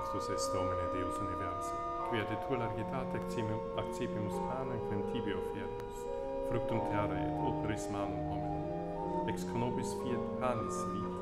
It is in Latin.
Sanctus est Domine Deus universi, quia de tua largitate accipimus panem quem tibio ofierus, fructum terrae et operis malum hominum, ex conobis fiat panis vitae,